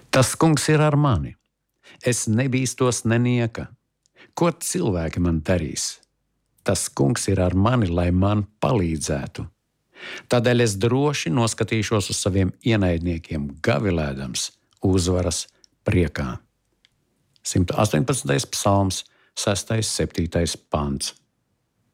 Tas kungs ir ar mani. Es nebīstos nenieka. Ko cilvēki man darīs? Tas kungs ir ar mani, lai man palīdzētu. Tādēļ es droši noskatīšos uz saviem ienaidniekiem, gavilēdams uzvaras priekā. 118. psalms, 6. 7. pants.